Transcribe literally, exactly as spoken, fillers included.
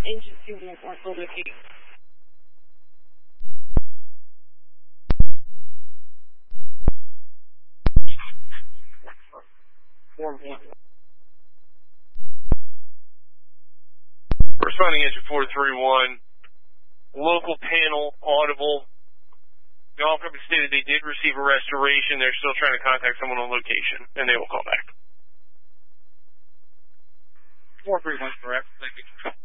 Engine two one four, hold the key. Four one. Responding engine four three one, local panel audible. The all company stated they did receive a restoration. They're still trying to contact someone on location, and they will call back. four three one, correct. Thank you.